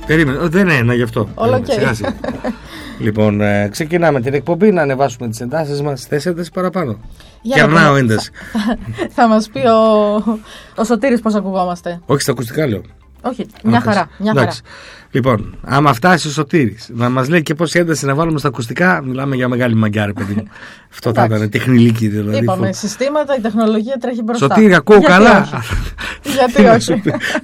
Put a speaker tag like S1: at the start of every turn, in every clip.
S1: Περίμενε, δεν είναι γι' αυτό.
S2: Όλο και.
S1: Λοιπόν, ξεκινάμε την εκπομπή, να ανεβάσουμε τις εντάσεις μας. Θες ένταση παραπάνω?
S2: Για
S1: και αμνάω ένταση.
S2: Θα μας πει ο Σωτήρης πώς ακουγόμαστε.
S1: Όχι στα ακουστικά λέω.
S2: Όχι, μια χαρά.
S1: Λοιπόν, άμα φτάσει ο Σωτήρης να μας λέει και πόση ένταση να βάλουμε στα ακουστικά, μιλάμε για μεγάλη μαγκιά, ρε παιδί μου. Αυτό θα ήταν τεχνηλίκη δηλαδή.
S2: Είπαμε συστήματα, η τεχνολογία τρέχει μπροστά.
S1: Σωτήρη, ακούω καλά.
S2: Γιατί όχι.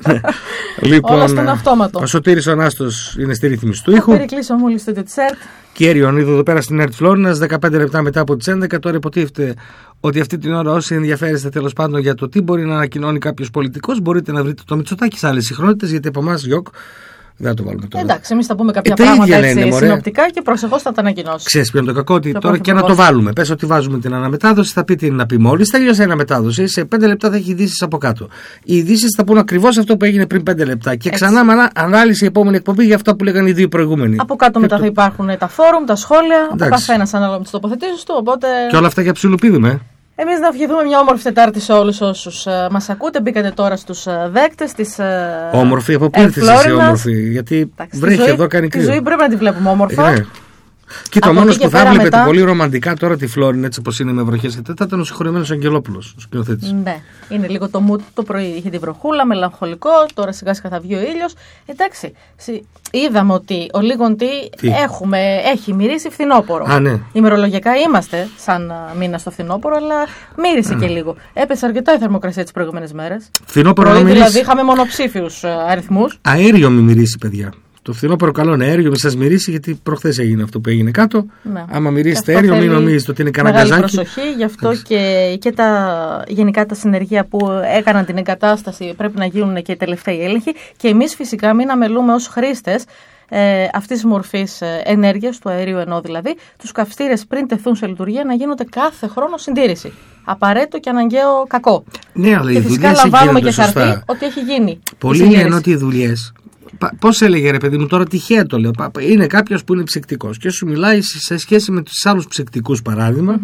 S1: Λοιπόν,
S2: όλα στον αυτόματο.
S1: Ο Σωτήρης ο Νάστος είναι στη ρύθμιση του ήχου.
S2: Ο Περικλής ο Μούλης στο Τιτσέρτ.
S1: Και η Ιωνίδου εδώ πέρα στην ΕΡΤ Φλόρινας, 15 λεπτά μετά από τις 11. Τώρα υποτίθεται ότι αυτή την ώρα, όσοι ενδιαφέρεστε τέλος πάντων για το τι μπορεί να ανακοινώνει κάποιος πολιτικός, μπορείτε να βρείτε το Μητσοτάκη σε άλλες συγχρονότητες, γιατί από εμάς, Γιώκ, δεν θα το βάλουμε τώρα.
S2: Εντάξει, εμείς θα πούμε κάποια πράγματα έτσι συνοπτικά και προσεχώς θα τα ανακοινώσει.
S1: Ξέρεις ποιο είναι το κακό, ότι τώρα και να το βάλουμε. Πες ότι βάζουμε την αναμετάδοση, θα πει τι είναι να πει. Μόλις τελειώσει η αναμετάδοση, σε 5 λεπτά θα έχει ειδήσεις από κάτω. Οι ειδήσεις θα πούν ακριβώς αυτό που έγινε πριν 5 λεπτά. Και ξανά με ανάλυση η επόμενη εκπομπή για αυτά που λέγανε οι δύο προηγούμενοι.
S2: Από κάτω μετά θα υπάρχουν τα φόρουμ, τα σχόλια, ο καθένας ανάλογα με τις τοποθετήσεις του. Οπότε...
S1: Και όλα αυτά για ψιλοπίδουμε.
S2: Εμείς να ευχηθούμε μια όμορφη Τετάρτη σε όλους όσους μας ακούτε. Μπήκατε τώρα στους δέκτες της
S1: όμορφη, από πού ήρθες εσύ όμορφη? Γιατί βρέχει εδώ, κάνει κρύο.
S2: Τη ζωή πρέπει να τη βλέπουμε όμορφα.
S1: Κοίτα, ο μόνος που θα έβλεπε πολύ ρομαντικά τώρα τη Φλόρινα, έτσι όπως είναι με βροχές και τέτοια, ήταν ο συγχωρεμένος Αγγελόπουλος, ο σκηνοθέτης. Ναι,
S2: είναι λίγο το mood. Το πρωί είχε τη βροχούλα, μελαγχολικό, τώρα σιγά σιγά θα βγει ο ήλιος. Εντάξει, είδαμε ότι ο Λίγοντι έχει μυρίσει φθινόπωρο. Ημερολογιακά είμαστε σαν μήνα στο φθινόπωρο, αλλά μύρισε και λίγο. Έπεσε αρκετά η θερμοκρασία τις προηγούμενες μέρες.
S1: Φθινόπωρο
S2: δηλαδή είχαμε μονοψήφιους αριθμούς.
S1: Αέριο μη μυρίσει, παιδιά. Το φθινόπωρο καλό είναι αέριο, μην σας μυρίσει, γιατί προχθές έγινε αυτό που έγινε κάτω. Ναι. Άμα μυρίσετε αέριο, μην νομίζετε ότι είναι κανένα γκαζάκι.
S2: Μεγάλη προσοχή, γι' αυτό και γενικά τα συνεργεία που έκαναν την εγκατάσταση πρέπει να γίνουν και οι τελευταίοι έλεγχοι. Και εμείς φυσικά μην αμελούμε ως χρήστες αυτής της μορφής ενέργειας, του αερίου εννοώ δηλαδή, τους καυστήρες πριν τεθούν σε λειτουργία να γίνονται κάθε χρόνο συντήρηση. Απαραίτητο και αναγκαίο κακό.
S1: Ναι, αλλά
S2: και φυσικά λαμβάνουμε και χαρτί ότι έχει γίνει.
S1: Πολλοί λένε ότι οι δουλειές. Πώς έλεγε ρε παιδί μου, τώρα τυχαία το λέω. Είναι κάποιος που είναι ψυκτικός και σου μιλάει σε σχέση με τους άλλους ψυκτικούς, παράδειγμα,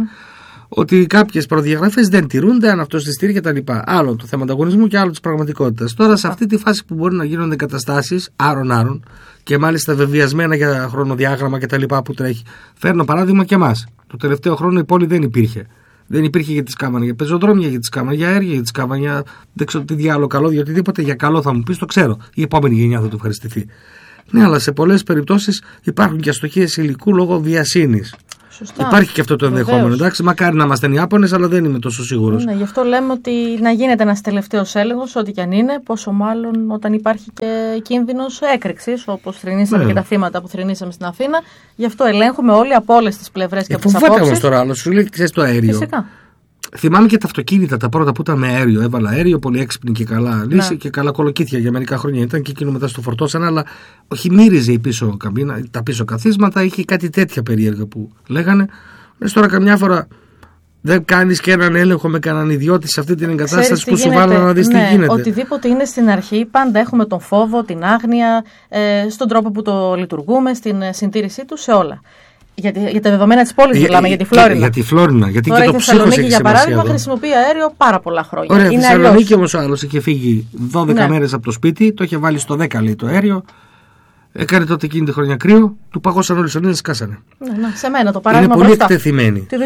S1: ότι κάποιες προδιαγραφές δεν τηρούνται, αν αυτό στηρεί κτλ. Άλλο το θέμα ανταγωνισμού και άλλο της πραγματικότητας. Τώρα σε αυτή τη φάση που μπορεί να γίνονται εγκαταστάσεις άρων και μάλιστα βεβαιασμένα για χρονοδιάγραμμα κτλ. Που τρέχει. Φέρνω παράδειγμα και εμάς. Το τελευταίο χρόνο η πόλη δεν υπήρχε. Δεν υπήρχε γιατί σκάβανε για πεζοδρόμια, γιατί σκάβανε για αέρια, γιατί σκάβανε για δεν ξέρω τι διάλογο καλό, για οτιδήποτε για καλό θα μου πεις, το ξέρω. Η επόμενη γενιά θα το ευχαριστηθεί. Ναι, αλλά σε πολλές περιπτώσεις υπάρχουν και αστοχίες υλικού λόγω βιασύνης. Σωστά. Υπάρχει και αυτό το ενδεχόμενο. Εντάξει, μακάρι να είμαστε Ιάπωνες, αλλά δεν είμαι τόσο σίγουρος.
S2: Ναι, γι' αυτό λέμε ότι να γίνεται ένας τελευταίος έλεγχος, ό,τι και αν είναι, πόσο μάλλον όταν υπάρχει και κίνδυνος έκρηξης, όπως θρηνήσαμε και τα θύματα που θρηνήσαμε στην Αθήνα. Γι' αυτό ελέγχουμε όλοι από όλες τις πλευρές και από τις απόψεις.
S1: Φοβάται όμως τώρα άλλο, σου λέει ξέρεις το αέριο.
S2: Φυσικά.
S1: Θυμάμαι και τα αυτοκίνητα τα πρώτα που ήταν με αέριο. Έβαλα αέριο, πολύ έξυπνη και καλά λύση και καλά κολοκύθια για μερικά χρόνια. Ήταν και εκείνο μετά στο φορτώσαν, αλλά όχι μύριζε η πίσω καμπίνα, τα πίσω καθίσματα. Είχε κάτι τέτοια περίεργα που λέγανε. Λες τώρα καμιά φορά δεν κάνεις και έναν έλεγχο με κανέναν ιδιώτη σε αυτή την εγκατάσταση που σου βάλανε να δεις τι γίνεται.
S2: Οτιδήποτε είναι στην αρχή, πάντα έχουμε τον φόβο, την άγνοια, στον τρόπο που το λειτουργούμε, στην συντήρησή του, σε όλα. Για τα δεδομένα της πόλης μιλάμε, για τη Φλόρινα.
S1: Για τη Φλόρινα, γιατί τώρα και το ψύχος έχει σημασία. Για παράδειγμα,
S2: χρησιμοποιεί αέριο πάρα πολλά χρόνια.
S1: Ωραία, στη Θεσσαλονίκη όμως ο άλλος είχε φύγει 12 μέρες από το σπίτι, το είχε βάλει στο 10 λέει το αέριο. Έκανε τότε εκείνη τη χρονιά κρύο, του παγώσαν όλοι οι σωλήνες, σκάσανε.
S2: Ναι, σε μένα το παράδειγμα
S1: είναι πολύ εκτεθειμένοι.
S2: Το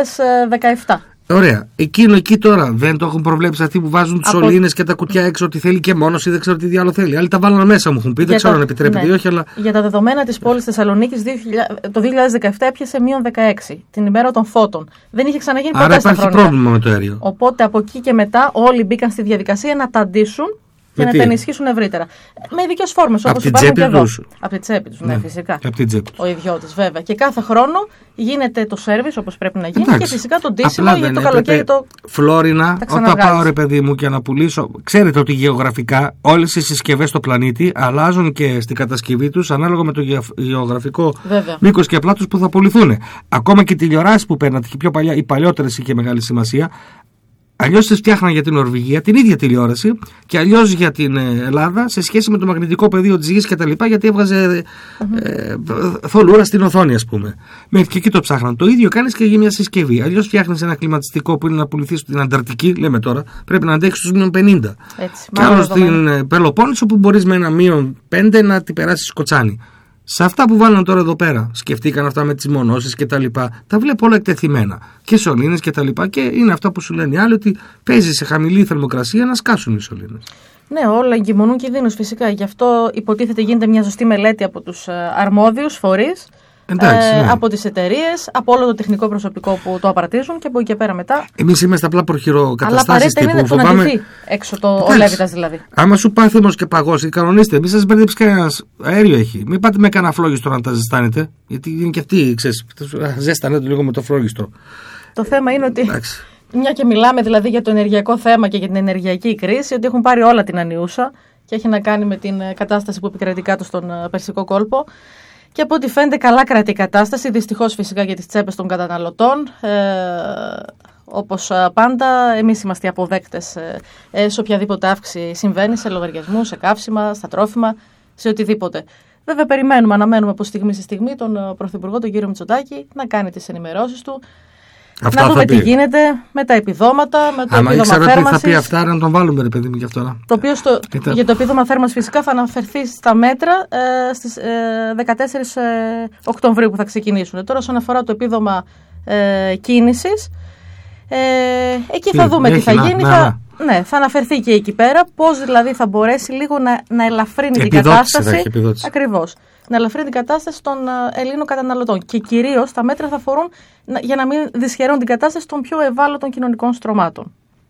S2: 2017.
S1: Ωραία. Εκείνο εκεί τώρα δεν το έχουν προβλέψει αυτοί που βάζουν τους σωλήνες και τα κουτιά έξω, ότι θέλει και μόνος ή δεν ξέρω τι διάλογο θέλει. Άλλοι τα βάλανε μέσα, μου έχουν πει, δεν ξέρω αν επιτρέπεται ή όχι. Αλλά...
S2: Για τα δεδομένα της πόλης Θεσσαλονίκης, το 2017 έπιασε -16 την ημέρα των φώτων. Δεν είχε ξαναγίνει ποτέ στα χρόνια.
S1: Άρα υπάρχει πρόβλημα με το αέριο.
S2: Οπότε από εκεί και μετά όλοι μπήκαν στη διαδικασία να τα αντίσουν και να τα ενισχύσουν ευρύτερα. Με ειδικές φόρμες όπως υπάρχουν και εδώ. Από τη τσέπη τους, ναι, φυσικά. Ο ιδιώτης, βέβαια. Και κάθε χρόνο γίνεται το σέρβις όπως πρέπει να γίνει. Και φυσικά το ντύσιμο για το καλοκαίρι το.
S1: Φλόρινα, όταν πάω ρε παιδί μου και να πουλήσω. Ξέρετε ότι γεωγραφικά όλες οι συσκευές στο πλανήτη αλλάζουν και στην κατασκευή τους ανάλογα με το γεωγραφικό μήκος και πλάτος που θα πουληθούν. Ακόμα και οι τηλεοράσεις που παίρνατε και πιο παλιά, οι παλιότερες είχε μεγάλη σημασία. Αλλιώς τις φτιάχναν για την Νορβηγία, την ίδια τηλεόραση, και αλλιώς για την Ελλάδα σε σχέση με το μαγνητικό πεδίο της γης και τα λοιπά, γιατί έβγαζε θολούρα στην οθόνη, ας πούμε. Μέχρι και εκεί το ψάχναν. Το ίδιο κάνεις και για μια συσκευή. Αλλιώς φτιάχνεις ένα κλιματιστικό που είναι να πουληθεί στην Ανταρκτική, λέμε τώρα, πρέπει να αντέξει στους -50. Και άλλο στην Πελοπόννησο που μπορείς με ένα -5 να την περάσεις κοτσάνι. Σε αυτά που βάλαν τώρα εδώ πέρα, σκεφτήκαν αυτά με τις μονώσεις και τα λοιπά, τα βλέπω όλα εκτεθειμένα. Και σωλήνες και τα λοιπά. Και είναι αυτά που σου λένε οι άλλοι, ότι παίζει σε χαμηλή θερμοκρασία να σκάσουν οι σωλήνες.
S2: Ναι, όλα εγκυμονούν κινδύνους φυσικά. Γι' αυτό υποτίθεται γίνεται μια σωστή μελέτη από τους αρμόδιους φορείς.
S1: Εντάξει, ναι.
S2: Από τις εταιρείες, από όλο το τεχνικό προσωπικό που το απαρτίζουν και από εκεί και πέρα μετά.
S1: Εμείς είμαστε απλά προχειροκαταστάσεις τύπου.
S2: Αλλά απαραίτητα είναι να ντυθεί έξω ο Λέβητας δηλαδή.
S1: Άμα σου πάθει όμως και παγώσει, κανονίστε. Μην σας μπερδέψει κανένας. Αέριο έχει. Μην πάτε με κανένα φλόγιστρο να τα ζεστάνετε. Γιατί είναι και αυτοί, ξέρεις. Ζέστανε το λίγο με το φλόγιστρο.
S2: Το θέμα είναι ότι. Μια και μιλάμε δηλαδή για το ενεργειακό θέμα και για την ενεργειακή κρίση, ότι έχουν πάρει όλα την ανιούσα και έχει να κάνει με την κατάσταση που επικρατεί κάτω στον Περσικό κόλπο. Και από ό,τι φαίνεται καλά κρατεί η κατάσταση, δυστυχώς φυσικά για τις τσέπες των καταναλωτών. Όπως πάντα, εμείς είμαστε οι αποδέκτες σε οποιαδήποτε αύξηση συμβαίνει, σε λογαριασμούς, σε καύσιμα, στα τρόφιμα, σε οτιδήποτε. Βέβαια, αναμένουμε από στιγμή σε στιγμή τον Πρωθυπουργό, τον κύριο Μητσοτάκη, να κάνει τις ενημερώσεις του. Αυτά να δούμε τι γίνεται με τα επιδόματα, με το επίδομα θέρμανσης.
S1: Ότι θα πει αυτά, να τον βάλουμε, ρε παιδί μου, γι' αυτό.
S2: Το οποίο για το επίδομα θέρμανσης φυσικά θα αναφερθεί στα μέτρα στις 14 Οκτωβρίου που θα ξεκινήσουν. Τώρα, όσον αφορά το επίδομα κίνησης, εκεί θα δούμε τι θα γίνει. Ναι, θα αναφερθεί και εκεί πέρα πώς δηλαδή θα μπορέσει λίγο να ελαφρύνει την κατάσταση. Ακριβώς. Να ελαφρύνει την κατάσταση των Ελλήνων καταναλωτών. Και κυρίως τα μέτρα θα αφορούν για να μην δυσχεραίνουν την κατάσταση των πιο ευάλωτων κοινωνικών στρωμάτων.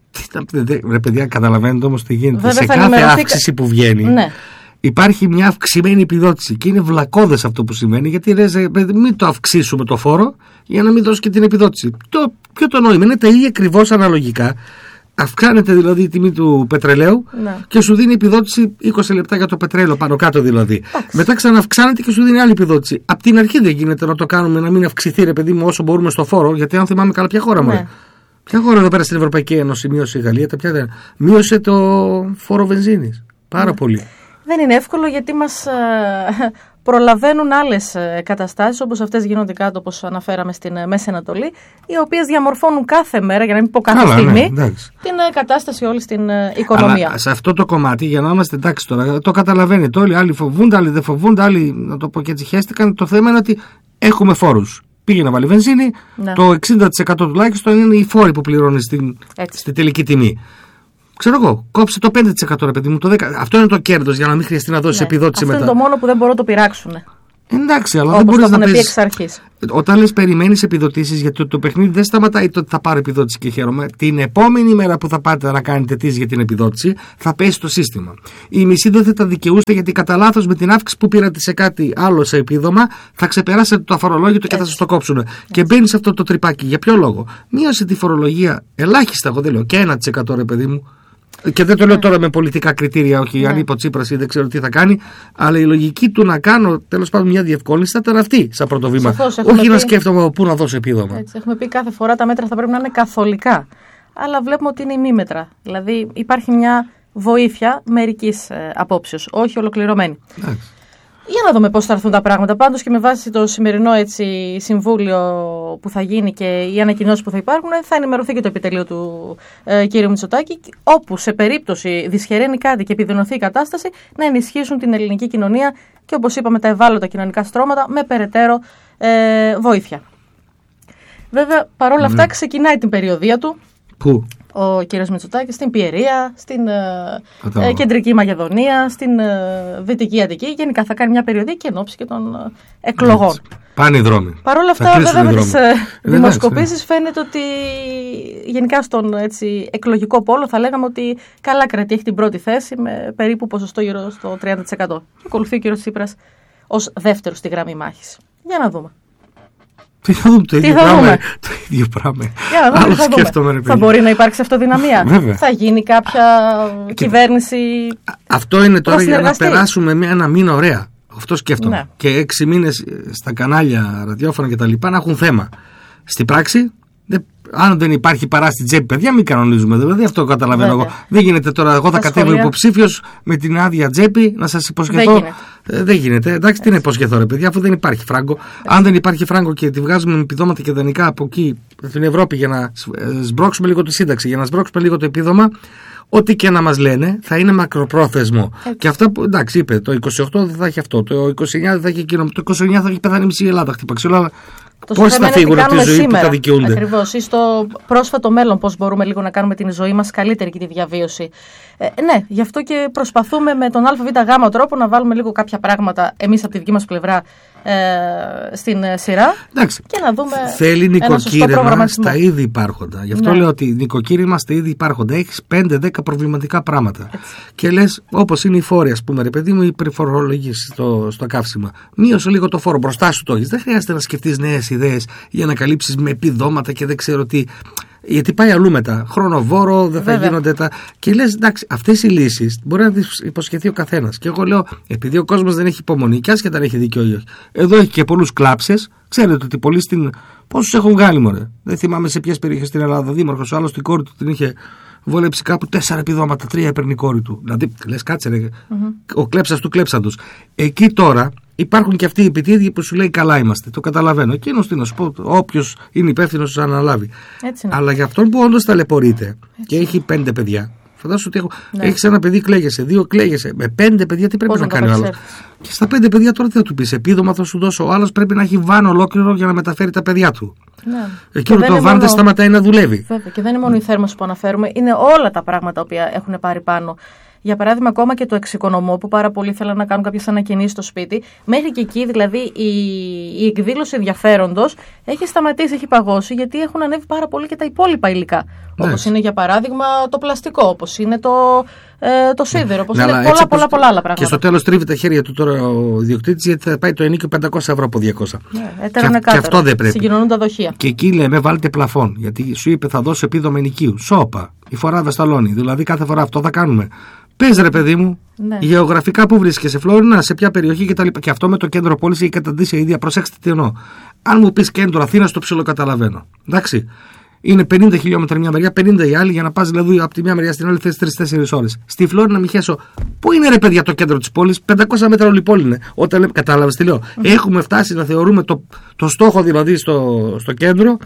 S1: Ρε παιδιά, καταλαβαίνετε όμως τι γίνεται. Σε κάθε αύξηση που βγαίνει, ναι, υπάρχει μια αυξημένη επιδότηση. Και είναι βλακώδες αυτό που σημαίνει, γιατί μην το αυξήσουμε το φόρο για να μην δώσει και την επιδότηση. Ποιο το νόημα? Είναι τα ίδια ακριβώς αναλογικά. Αυξάνεται δηλαδή η τιμή του πετρελαίου, ναι, και σου δίνει επιδότηση 20 λεπτά για το πετρέλαιο, πάνω κάτω δηλαδή. Μετά ξαναυξάνεται και σου δίνει άλλη επιδότηση. Απ' την αρχή δεν γίνεται να το κάνουμε να μην αυξηθεί, ρε παιδί μου, όσο μπορούμε στο φόρο, γιατί αν θυμάμαι καλά, ποια χώρα μου. Ναι. Ποια χώρα εδώ πέρα στην Ευρωπαϊκή Ένωση μείωσε η Γαλλία, μείωσε το φόρο βενζίνης. Πάρα πολύ.
S2: Δεν είναι εύκολο γιατί μας προλαβαίνουν άλλες καταστάσεις όπως αυτές γίνονται κάτω, όπως αναφέραμε στην Μέση Ανατολή, οι οποίες διαμορφώνουν κάθε μέρα, για να μην πω κάθε στιγμή, ναι, την κατάσταση όλη στην οικονομία.
S1: Αλλά σε αυτό το κομμάτι, για να είμαστε εντάξει τώρα, το καταλαβαίνετε όλοι, άλλοι φοβούνται, άλλοι δεν φοβούνται, άλλοι, να το πω και έτσι, χαίστηκαν. Το θέμα είναι ότι έχουμε φόρους. Πήγε να βάλει βενζίνη, ναι, το 60% τουλάχιστον είναι οι φόροι που πληρώνει στη τελική τιμή. Ξέρω εγώ, κόψε το 5%, ρε παιδί μου, το 10%. Αυτό είναι το κέρδος για να μην χρειαστεί να δώσει, ναι, επιδότηση μετά.
S2: Αυτό είναι το μόνο που δεν μπορούν να το πειράξουν.
S1: Εντάξει, αλλά δεν μπορείς να παίζεις. Όταν λες περιμένεις επιδοτήσεις, γιατί το παιχνίδι δεν σταματάει το ότι θα πάρω επιδότηση και χαίρομαι. Την επόμενη μέρα που θα πάτε να κάνετε αιτήσεις για την επιδότηση, θα πέσει το σύστημα. Οι μισοί δεν θα τα δικαιούστε, γιατί κατά λάθος με την αύξηση που πήρατε σε κάτι άλλο σε επίδομα, θα ξεπεράσετε το αφορολόγητο και θα σας το κόψουν. Έτσι. Και μπαίνει σε αυτό το τρυπάκι. Για ποιο λόγο? Μείωσε τη φορολογία ελάχιστα, εγώ δεν λέω, και 1%, ρε παιδί μου. Και δεν το λέω τώρα με πολιτικά κριτήρια, όχι, ναι, αν είπε ο Τσίπρας ή δεν ξέρω τι θα κάνει, αλλά η λογική του να κάνω τέλος πάντων μια διευκόλυνση θα ήταν αυτή σαν πρώτο βήμα. Όχι να σκέφτομαι πού να δώσω επίδομα.
S2: Έτσι, έχουμε πει κάθε φορά τα μέτρα θα πρέπει να είναι καθολικά. Αλλά βλέπουμε ότι είναι ημίμετρα. Δηλαδή υπάρχει μια βοήθεια μερικής απόψεως, όχι ολοκληρωμένη. Εντάξει. Για να δούμε πώς θα έρθουν τα πράγματα. Πάντως και με βάση το σημερινό συμβούλιο που θα γίνει και οι ανακοινώσεις που θα υπάρχουν, θα ενημερωθεί και το επιτελείο του κ. Μητσοτάκη, όπου σε περίπτωση δυσχεραίνει κάτι και επιδεινωθεί η κατάσταση, να ενισχύσουν την ελληνική κοινωνία και, όπως είπαμε, τα ευάλωτα κοινωνικά στρώματα με περαιτέρω βοήθεια. Βέβαια, παρόλα αυτά, ξεκινάει την περιοδεία του.
S1: Πού?
S2: Ο κύριος Μητσοτάκης στην Πιερία, στην Κεντρική Μακεδονία, στην Δυτική Αττική. Γενικά θα κάνει μια περιοδία και εν ώψη και των εκλογών.
S1: Έτσι. Πάνε οι δρόμοι.
S2: Παρ' όλα αυτά, βέβαια, με τις δημοσκοπήσεις φαίνεται ότι γενικά στον εκλογικό πόλο θα λέγαμε ότι καλά κρατεί, έχει την πρώτη θέση με περίπου ποσοστό γύρω στο 30%. Και ακολουθεί ο κύριος Τσίπρας ως δεύτερος στη γραμμή μάχης. Για να δούμε.
S1: Το ίδιο πράγμα. Άλλο σκέφτομαι, ρε παιδί.
S2: Θα μπορεί να υπάρξει αυτοδυναμία. Θα γίνει κάποια κυβέρνηση.
S1: Αυτό είναι τώρα για να περάσουμε ένα μήνα ωραία. Αυτό σκέφτομαι. Ναι. Και 6 μήνες στα κανάλια, ραδιόφωνα κτλ. Να έχουν θέμα. Στην πράξη Αν δεν υπάρχει παρά στην τσέπη, παιδιά, μην κανονίζουμε. Δηλαδή, αυτό καταλαβαίνω εγώ. Δεν γίνεται τώρα. Εγώ θα κατέβω υποψήφιος με την άδεια τσέπη να σας υποσχεθώ. Δεν γίνεται. Εντάξει, τι να υποσχεθώ, ρε παιδιά, αφού δεν υπάρχει φράγκο. Αν δεν υπάρχει φράγκο και τη βγάζουμε με επιδόματα και δανεικά από εκεί, στην Ευρώπη, για να σμπρώξουμε λίγο τη σύνταξη, για να σμπρώξουμε λίγο το επίδομα, ό,τι και να μας λένε θα είναι μακροπρόθεσμο. Και αυτά που, εντάξει, είπε, το 28 δεν θα έχει αυτό, το 29 δεν θα έχει εκείνο, το 29 θα έχει πεθάνει μισή Ελλάδα, χτυπαξιόλα. Πώς θα φύγουν από τη ζωή σήμερα, που θα δικαιούνται.
S2: Ακριβώς, ή στο πρόσφατο μέλλον πώς μπορούμε λίγο να κάνουμε την ζωή μας καλύτερη και τη διαβίωση. Ναι, γι' αυτό και προσπαθούμε με τον ΑΒΓ τρόπο να βάλουμε λίγο κάποια πράγματα εμείς από τη δική μας πλευρά στην σειρά.
S1: Εντάξει,
S2: και να δούμε.
S1: Θέλει νοικοκύρεμα στα ήδη υπάρχοντα. Γι' αυτό λέω ότι νοικοκύρεμα στα ήδη υπάρχοντα. Έχεις 5-10 προβληματικά πράγματα. Έτσι. Και λες, όπως είναι οι φόροι, ας πούμε, ρε παιδί μου, η περιφορολογής στο καύσιμα. Μείωσε λίγο το φόρο, μπροστά σου το έχεις. Δεν χρειάζεται να σκεφτείς νέες ιδέες για να καλύψεις με επιδόματα και δεν ξέρω τι. Γιατί πάει αλλού μετά. Χρονοβόρο, δεν θα γίνονται τα. Και λες, εντάξει, αυτές οι λύσεις μπορεί να τις υποσχεθεί ο καθένας. Και εγώ λέω, επειδή ο κόσμος δεν έχει υπομονή, και άσχετα αν έχει δίκιο ή όχι. Εδώ έχει και πολλούς κλάψες. Ξέρετε ότι πολλοί στην. Πόσους έχουν βγάλει, μωρέ. Δεν θυμάμαι σε ποιες περιοχές στην Ελλάδα. Δήμαρχος, ο άλλος την κόρη του την είχε βολέψει κάπου 4 επιδόματα, 3 έπαιρνε η κόρη του. Δηλαδή, λες, κάτσε, ρε. Ο κλέψας του κλέψαντος. Εκεί τώρα. Υπάρχουν και αυτοί οι επιτίδιοι που σου λέει καλά είμαστε. Το καταλαβαίνω. Εκείνος τι να σου πω, όποιος είναι υπεύθυνος να αναλάβει. Αλλά για αυτόν που όντως ταλαιπωρείται και έχει 5 παιδιά. Φαντάσου ότι έχεις ένα παιδί, κλαίγεσαι, 2 κλαίγεσαι. Με 5 παιδιά τι πρέπει να κάνει ο άλλος. Και στα 5 παιδιά τώρα τι θα του πεις, επίδομα θα σου δώσω. Ο άλλος πρέπει να έχει βάν ολόκληρο για να μεταφέρει τα παιδιά του. Ναι. Εκείνο το βάν δεν σταματάει να δουλεύει.
S2: Βέβαια. Και δεν είναι μόνο η θέρμανση που αναφέρουμε, είναι όλα τα πράγματα που έχουν πάρει πάνω. Για παράδειγμα, ακόμα και το εξοικονομώ που πάρα πολλοί θέλουν να κάνουν κάποιες ανακαινήσεις στο σπίτι. Μέχρι και εκεί, δηλαδή, η εκδήλωση ενδιαφέροντος έχει σταματήσει, έχει παγώσει, γιατί έχουν ανέβει πάρα πολύ και τα υπόλοιπα υλικά. Όπως είναι, για παράδειγμα, το πλαστικό, όπως είναι το σίδερο, όπως είναι πολλά άλλα πράγματα.
S1: Και στο τέλος τρίβει τα χέρια του τώρα ο ιδιοκτήτης, γιατί θα πάει το ενοίκιο 500 ευρώ από 200.
S2: Και
S1: αυτό δεν πρέπει.
S2: Συγκοινωνούν τα δοχεία.
S1: Και εκεί λέμε, βάλτε πλαφόν, γιατί σου είπε θα δώσω επίδομα ενοικίου. Σόπα, η φοράδα σταλώνει. Δηλαδή, κάθε φορά αυτό θα κάνουμε. Πες, ρε παιδί μου, γεωγραφικά που βρίσκεσαι, Φλόρινα, σε ποια περιοχή κτλ. Και αυτό με το κέντρο πόλης έχει καταντήσει η ίδια. Προσέξτε τι εννοώ. Αν μου πεις κέντρο Αθήνας, το ψιλοκαταλαβαίνω. Εντάξει. Είναι 50 χιλιόμετρα μια μεριά, 50 η άλλη, για να πας δηλαδή από τη μια μεριά στην άλλη θες 3-4 ώρες. Στη Φλόρινα, μη χέσω. Πού είναι, ρε παιδιά, το κέντρο της πόλης? 500 μέτρα όλη η πόλη είναι. Όταν λέμε, κατάλαβες τι λέω. Έχουμε φτάσει να θεωρούμε το στόχο δηλαδή στο κέντρο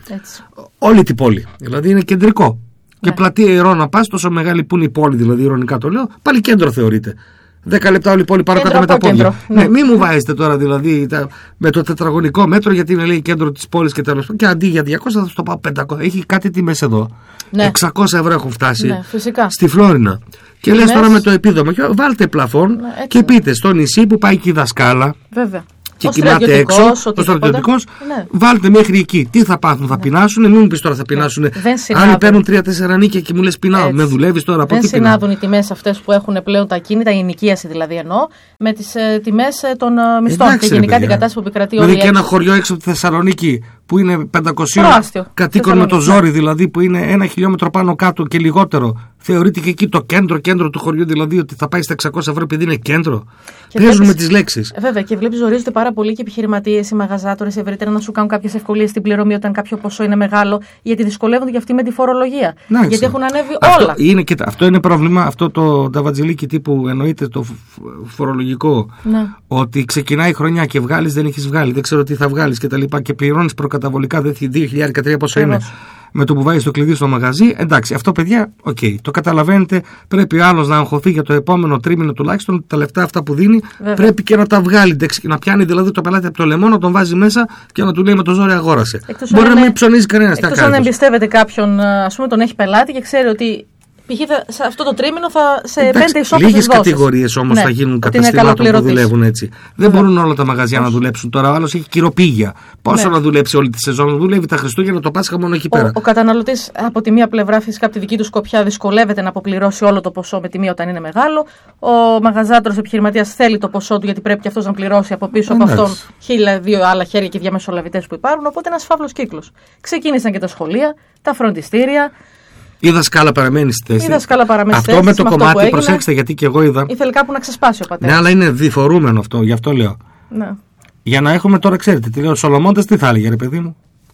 S1: όλη την πόλη. Δηλαδή είναι κεντρικό. Και πλατεία Ηρώ να πας, τόσο μεγάλη που είναι η πόλη, δηλαδή ηρωνικά το λέω, πάλι κέντρο θεωρείται. 10 λεπτά όλη η πόλη πάνω κάτω με τα πόδια. Ναι, μη μου βάζετε τώρα δηλαδή με το τετραγωνικό μέτρο, γιατί είναι λέει κέντρο της πόλης και τέλος. Και αντί για 200 θα σου το πάω 500. Έχει κάτι τιμές εδώ. 600 ευρώ έχουν φτάσει στη Φλόρινα. Και λες τώρα με το επίδομα, βάλτε πλαφόν και πείτε στο νησί που πάει και η δασκάλα.
S2: Βέβαια.
S1: Και κοιμάται έξω, ο στρατιωτικός, βάλτε μέχρι εκεί. Τι θα πάθουν, θα πεινάσουν, μην μου πεις τώρα θα πεινάσουν. Αν παίρνουν 3-4 νίκια και μου λες πεινάω, με δουλεύεις τώρα από τι πεινάω.
S2: Δεν συνάδουν οι τιμές αυτές που έχουν πλέον τα ακίνητα, η ενοικίαση δηλαδή εννοώ, με τις τιμές των μισθών και γενικά την κατάσταση που επικρατεί όλη.
S1: Δηλαδή και ένα χωριό έξω από τη Θεσσαλονίκη που είναι 500 κατοίκων με το ζόρι, δηλαδή που είναι 1 χιλιόμετρο πάνω κάτω και λιγότερο. Θεωρείται και εκεί το κέντρο του χωριού, δηλαδή ότι θα πάει στα 600 ευρώ επειδή είναι κέντρο. Παίζουν με τις λέξεις.
S2: Βέβαια, και βλέπεις ζορίζονται πάρα πολύ και επιχειρηματίες, οι μαγαζάτορες ευρύτερα να σου κάνουν κάποιες ευκολίες στην πληρωμή όταν κάποιο ποσό είναι μεγάλο, γιατί δυσκολεύονται και αυτοί με τη φορολογία. Γιατί έχουν ανέβει όλα.
S1: Αυτό είναι πρόβλημα, αυτό το ταβατζιλίκι τύπου εννοείται το φορολογικό. Ότι ξεκινάει η χρονιά και βγάλεις, δεν έχεις βγάλει, δεν ξέρω τι θα βγάλεις κτλ. Και πληρώνεις προκαταβολικά 2.000 πόσο είναι. Με το που βάζεις το κλειδί στο μαγαζί, εντάξει, αυτό παιδιά, το καταλαβαίνετε. Πρέπει άλλος να αγχωθεί για το επόμενο τρίμηνο τουλάχιστον. Τα λεφτά αυτά που δίνει πρέπει και να τα βγάλει. Να πιάνει δηλαδή το πελάτη από το λαιμό, να τον βάζει μέσα και να του λέει με το ζόρι αγόρασε. Μπορεί να μην ψωνίζει κανένας.
S2: Εκτός αν εμπιστεύεται κάποιον, ας πούμε, τον έχει πελάτη και ξέρει ότι π.χ. σε αυτό το τρίμηνο σε 5 ισόπεδες
S1: λίγες κατηγορίες όμως θα γίνουν καταστημάτων που δουλεύουν έτσι. Δεν μπορούν όλα τα μαγαζιά να δουλέψουν τώρα. Ο άλλος έχει κυροπήγια. Πόσο να δουλέψει όλη τη σεζόν, δουλεύει τα Χριστούγεννα, το Πάσχα μόνο εκεί πέρα.
S2: Ο καταναλωτής από τη μία πλευρά, φυσικά από τη δική του σκοπιά, δυσκολεύεται να αποπληρώσει όλο το ποσό με τη μία όταν είναι μεγάλο. Ο μαγαζάτορος επιχειρηματίας θέλει το ποσό του γιατί πρέπει και αυτός να πληρώσει από πίσω από αυτόν 1.002 άλλα χέρια και διαμεσολαβητές που υπάρχουν. Οπότε ένας φαύλος κύκλος. Ξεκίνησαν και τα σχολεία, τα φροντιστήρια.
S1: Η δασκάλα παραμένει στη θέση.
S2: Αυτό
S1: με το κομμάτι, προσέξτε, γιατί και εγώ είδα.
S2: Ήθελε κάπου να ξεσπάσει ο πατέρας.
S1: Ναι, αλλά είναι διφορούμενο αυτό, γι' αυτό λέω.
S2: Ναι.
S1: Για να έχουμε τώρα, ξέρετε, τι λέω, ο Σολομώντας τι θα έλεγε, ρε παιδί μου.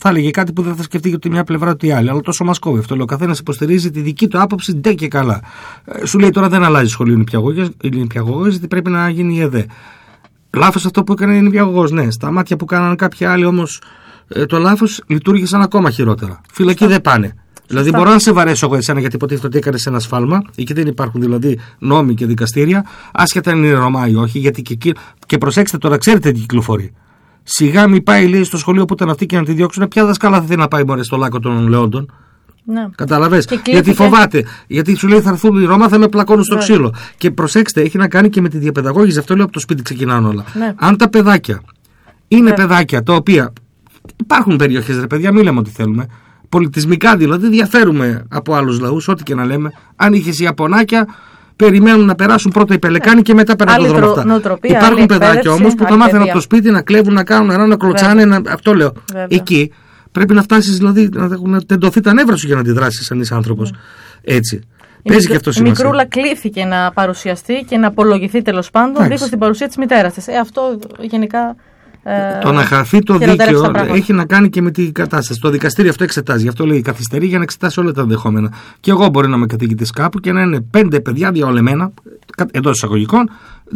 S1: θα έλεγε κάτι που δεν θα σκεφτεί και τη μια πλευρά ούτε η άλλη. Αλλά τόσο μας κόβει αυτό. Ο καθένας υποστηρίζει τη δική του άποψη, ντε και καλά. Σου λέει τώρα δεν αλλάζει σχολείο η νηπιαγωγός, γιατί πρέπει να γίνει η ΕΔΕ. Λάθος αυτό που έκανε η νηπιαγωγός, ναι. Στα μάτια που κάνανε κάποιοι άλλοι όμως το λάθος λειτουργήσαν ακόμα χειρότερα. Φυλακή δεν πάνε. Δηλαδή, μπορώ να σε βαρέσω εγώ εσένα γιατί υποτίθεται ότι έκανε ένα σφάλμα. Εκεί δεν υπάρχουν δηλαδή νόμοι και δικαστήρια, άσχετα αν είναι Ρωμά ή όχι. Γιατί και προσέξτε τώρα, ξέρετε τι κυκλοφορεί. Σιγά μην πάει, λέει, στο σχολείο που ήταν αυτή και να τη διώξουν. Ποια δασκάλα θα θέλει να πάει μωρέ στο Λάκκο των Λεόντων. Ναι. Καταλαβες. Γιατί φοβάται. Γιατί σου λέει θα έρθουν οι Ρώμα, θα με πλακώνουν στο ξύλο. Και προσέξτε, έχει να κάνει και με τη διαπαιδαγώγηση. Αυτό λέω από το σπίτι ξεκινάνε όλα. Ναι. Αν τα παιδάκια είναι παιδάκια τα οποία. Υπάρχουν περιοχές, ρε παιδιά, μην λέμε ότι θέλουμε. Πολιτισμικά δηλαδή διαφέρουμε από άλλους λαούς, ό,τι και να λέμε. Αν είχες Ιαπωνάκια, περιμένουν να περάσουν πρώτα οι Πελεκάνοι και μετά περνάνε τον δρόμο αυτά. Υπάρχουν παιδάκια όμως που το μάθαίνουν από το σπίτι να κλέβουν, να κάνουν νερά, να κλωτσάνε. Αυτό λέω. Εκεί πρέπει να φτάσεις, δηλαδή να τεντωθεί τα νεύρα σου για να αντιδράσεις σαν είσαι άνθρωπος. Έτσι. Παίζει και αυτό σημασία. Η
S2: μικρούλα κλήθηκε να παρουσιαστεί και να απολογηθεί τέλος πάντων δίχως την παρουσία της μητέρας της. Αυτό γενικά.
S1: Το να χαθεί το δίκαιο έχει να κάνει και με την κατάσταση. Το δικαστήριο αυτό εξετάζει. Γι' αυτό λέει καθυστερεί για να εξετάσει όλα τα ενδεχόμενα. Και εγώ μπορεί να είμαι καθηγητής κάπου και να είναι 5 παιδιά διαολεμένα, εντός εισαγωγικών.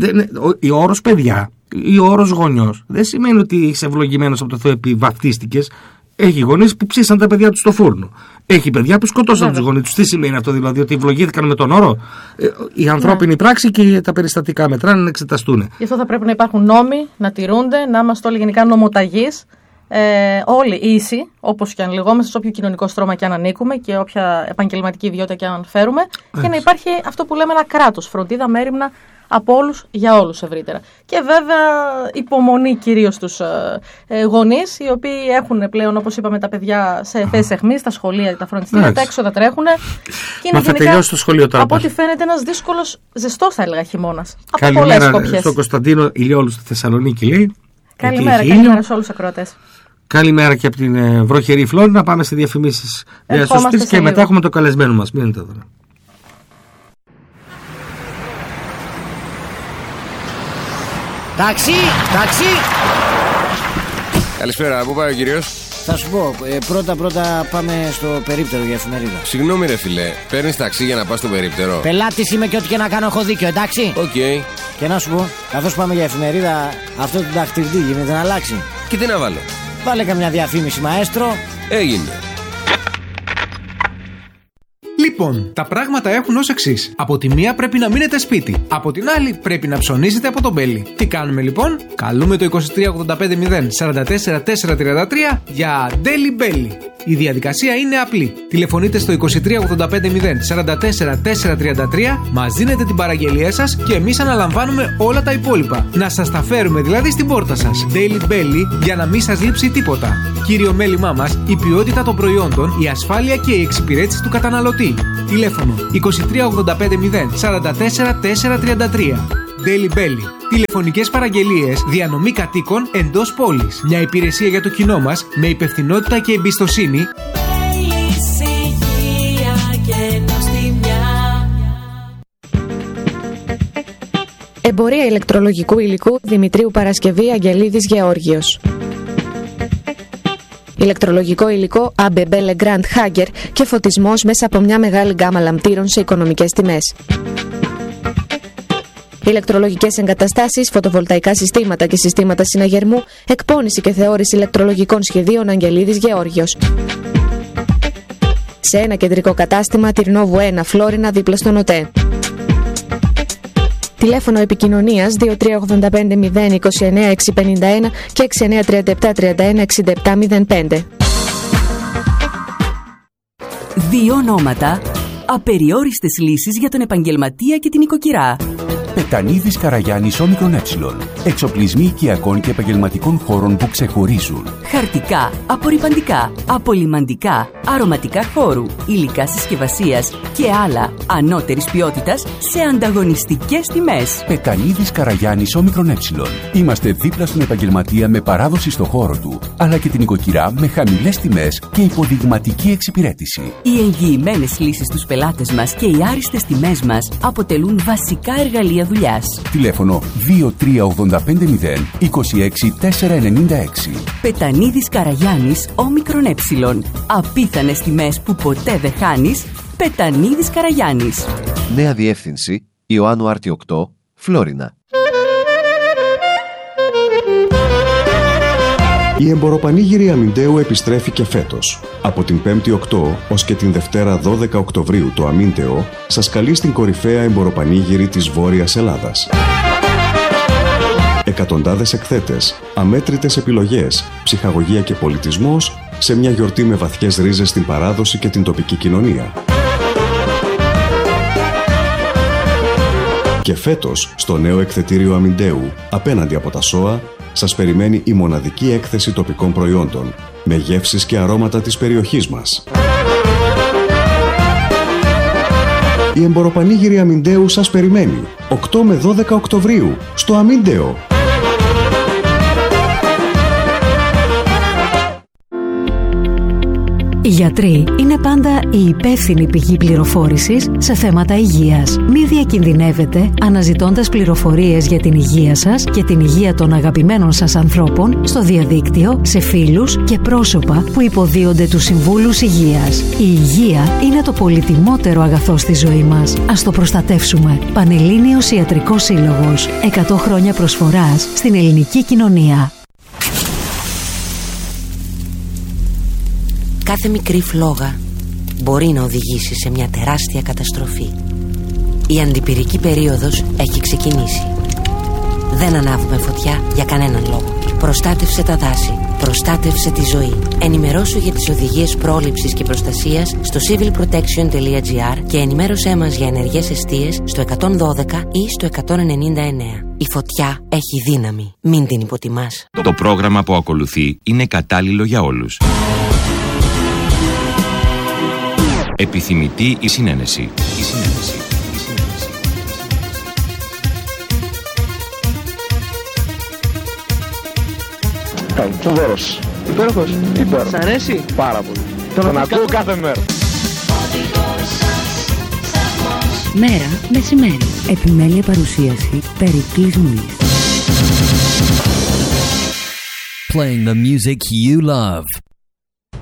S1: Ο όρος παιδιά ή ο όρος γονιός δεν σημαίνει ότι είσαι ευλογημένος από το Θεό επειδή βαφτίστηκες. Έχει γονείς που ψήσαν τα παιδιά τους στο φούρνο. Έχει παιδιά που σκοτώσαν τους γονείς τους. Τι σημαίνει αυτό, δηλαδή, ότι ευλογήθηκαν με τον όρο? Η ανθρώπινη πράξη και τα περιστατικά μετράνε να εξεταστούν.
S2: Γι' αυτό θα πρέπει να υπάρχουν νόμοι, να τηρούνται, να είμαστε όλοι γενικά νομοταγείς, όλοι ίσοι, όπως και αν λεγόμαστε, σε όποιο κοινωνικό στρώμα και αν ανήκουμε και όποια επαγγελματική ιδιότητα και αν φέρουμε, και να υπάρχει αυτό που λέμε ένα κράτος, φροντίδα, μέριμνα από όλους για όλους ευρύτερα. Και βέβαια υπομονή κυρίως στους γονείς, οι οποίοι έχουν πλέον, όπως είπαμε, τα παιδιά σε θέσεις αιχμής, τα σχολεία, τα φροντιστήρια, τα έξοδα τρέχουν. Και είναι γενικά,
S1: στο σχολείο τώρα,
S2: από ό,τι φαίνεται, ένας δύσκολος, ζεστός θα έλεγα χειμώνας.
S1: Καλημέρα στον Κωνσταντίνο Ηλιόλου στη Θεσσαλονίκη, λέει.
S2: Καλημέρα σε όλους τους ακροατές.
S1: Καλημέρα και από την βροχερή Φλόρινα. Πάμε σε διαφημίσεις και μετά έχουμε το καλεσμένο μας. Μείνετε εδώ.
S3: Ταξί!
S4: Καλησπέρα, πού πάει ο κύριος?
S3: Θα σου πω, πρώτα πάμε στο περίπτερο για εφημερίδα.
S4: Συγγνώμη ρε φιλέ, παίρνεις ταξί για να πας στο περίπτερο?
S3: Πελάτης είμαι και ό,τι και να κάνω έχω δίκιο, εντάξει?
S4: Οκ.
S3: Και να σου πω, καθώς πάμε για εφημερίδα, αυτό το δαχτυλίδι γίνεται να αλλάξει.
S4: Και τι να βάλω?
S3: Βάλε καμιά διαφήμιση, μαέστρο.
S4: Έγινε.
S5: Λοιπόν, τα πράγματα έχουν ως εξής. Από τη μία πρέπει να μείνετε σπίτι. Από την άλλη πρέπει να ψωνίζετε από τον Μπέλι. Τι κάνουμε λοιπόν? Καλούμε το 2385 044 433 για Daily Belly. Η διαδικασία είναι απλή. Τηλεφωνείτε στο 2385 044 433, μας δίνετε την παραγγελία σας και εμείς αναλαμβάνουμε όλα τα υπόλοιπα. Να σας τα φέρουμε δηλαδή στην πόρτα σας. Daily Belly για να μην σας λείψει τίποτα. Κύριο μέλημά μας, η ποιότητα των προϊόντων, η ασφάλεια και η εξυπηρέτηση του καταναλωτή. Τηλέφωνο 2385 044 433. Daily Belly. Τηλεφωνικές παραγγελίες, διανομή κατοίκων εντός πόλης. Μια υπηρεσία για το κοινό μας με υπευθυνότητα και εμπιστοσύνη.
S6: Εμπορία ηλεκτρολογικού υλικού Δημητρίου Παρασκευή Αγγελίδης Γεώργιος. Ηλεκτρολογικό υλικό ABB Legrand Hager και φωτισμός μέσα από μια μεγάλη γκάμα λαμπτήρων σε οικονομικές τιμές. Ηλεκτρολογικές εγκαταστάσεις, φωτοβολταϊκά συστήματα και συστήματα συναγερμού, εκπώνηση και θεώρηση ηλεκτρολογικών σχεδίων Αγγελίδης Γεώργιος. Σε ένα κεντρικό κατάστημα, Τυρνόβου 1, Φλόρινα, δίπλα στον ΟΤΕ. Τηλέφωνο επικοινωνίας 2385 029 651 και 6937 31 67 05.
S7: Δύο ονόματα, απεριόριστες λύσεις για τον επαγγελματία και την οικοκυρά.
S8: Πετανίδης Καραγιάννης Όμικρον Ε. Εξοπλισμοί οικιακών και επαγγελματικών χώρων που ξεχωρίζουν.
S7: Χαρτικά, απορρυπαντικά, απολυμαντικά, αρωματικά χώρου, υλικά συσκευασίας και άλλα ανώτερης ποιότητας σε ανταγωνιστικές τιμές.
S8: Πετανίδης Καραγιάννης Όμικρον Ε. Είμαστε δίπλα στον επαγγελματία με παράδοση στο χώρο του, αλλά και την οικοκυρά με χαμηλές τιμές και υποδειγματική εξυπηρέτηση.
S7: Οι εγγυημένες λύσεις στους πελάτες μας και οι άριστες τιμές μας αποτελούν βασικά εργαλεία δουλειάς δουλειάς.
S8: Τηλέφωνο 23850 26496.
S7: Πετανίδης Καραγιάννης, όμικρον ε. Απίθανες τιμές που ποτέ δεν χάνεις. Πετανίδης Καραγιάννης.
S9: Νέα διεύθυνση Ιωάννου Άρτη 8, Φλόρινα.
S10: Η εμποροπανήγυρη Αμυντέου επιστρέφει και φέτος. Από την 5η 8 ως και την Δευτέρα 12 Οκτωβρίου το Αμύντεο σας καλεί στην κορυφαία εμποροπανήγυρη της Βόρειας Ελλάδας. Εκατοντάδες εκθέτες, αμέτρητες επιλογές, ψυχαγωγία και πολιτισμός σε μια γιορτή με βαθιές ρίζες στην παράδοση και την τοπική κοινωνία. Και φέτος, στο νέο εκθετήριο Αμυντέου, απέναντι από τα ΣΟΑ, σας περιμένει η μοναδική έκθεση τοπικών προϊόντων, με γεύσεις και αρώματα της περιοχής μας. Η εμποροπανήγυρη Αμυντέου σας περιμένει 8 με 12 Οκτωβρίου στο Αμύντεο.
S11: Οι γιατροί είναι πάντα η υπεύθυνη πηγή πληροφόρησης σε θέματα υγείας. Μη διακινδυνεύετε αναζητώντας πληροφορίες για την υγεία σας και την υγεία των αγαπημένων σας ανθρώπων στο διαδίκτυο, σε φίλους και πρόσωπα που υποδίονται τους συμβούλους υγείας. Η υγεία είναι το πολυτιμότερο αγαθό στη ζωή μας. Ας το προστατεύσουμε. Πανελλήνιος Ιατρικός Σύλλογος. 100 χρόνια προσφοράς στην ελληνική κοινωνία.
S12: Κάθε μικρή φλόγα μπορεί να οδηγήσει σε μια τεράστια καταστροφή. Η αντιπυρική περίοδος έχει ξεκινήσει. Δεν ανάβουμε φωτιά για κανέναν λόγο. Προστάτευσε τα δάση. Προστάτευσε τη ζωή. Ενημερώσου για τις οδηγίες πρόληψης και προστασίας στο civilprotection.gr και ενημέρωσέ μας για ενεργές εστίες στο 112 ή στο 199. Η φωτιά έχει δύναμη. Μην την υποτιμάς.
S13: Το πρόγραμμα που ακολουθεί είναι κατάλληλο για όλους. Επιθυμητή η συνένεση.
S14: Φοβερός. Υπέροχος. Σ' αρέσει? Πάρα πολύ. Τον ακούω κάθε μέρα.
S11: Μέρα μεσημέρι. Επιμέλεια παρουσίαση Περικλής Μουής.
S15: Playing the music you love.